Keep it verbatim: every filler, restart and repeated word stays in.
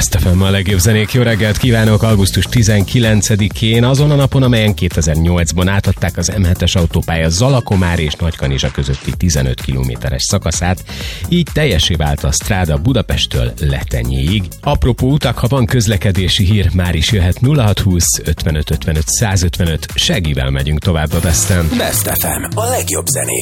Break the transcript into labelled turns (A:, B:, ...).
A: Best ef em, a legjobb zenék. Jó reggelt kívánok! augusztus tizenkilencedikén, azon a napon, amelyen kétezer-nyolcban átadták az em hetes autópálya Zalakomár és Nagykanizsa közötti tizenöt kilométeres szakaszát, így teljessé vált a stráda Budapesttől Letenyéig. Apropó utak, ha van közlekedési hír, már is jöhet. Nulla hat húsz ötvenöt ötvenöt százötvenöt, segível megyünk tovább a Besten.
B: Best ef em, a legjobb zenék.